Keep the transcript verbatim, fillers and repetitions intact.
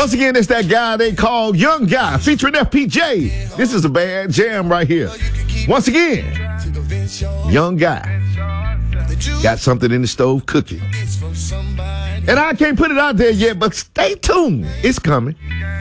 Once again, it's that guy they call Young Guy featuring F P J. This is a bad jam right here. Once again, Young Guy got something in the stove cooking. And I can't put it out there yet, but stay tuned. It's coming.